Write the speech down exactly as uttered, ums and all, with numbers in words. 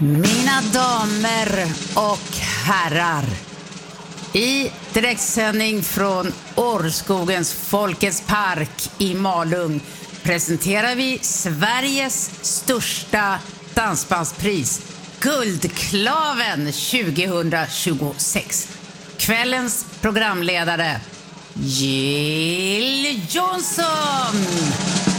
Mina damer och herrar, i direktsändning från Årskogens Folkets park i Malung presenterar vi Sveriges största dansbandspris, Guldklaven tjugohundratjugosex. Kvällens programledare, Jill Johnson.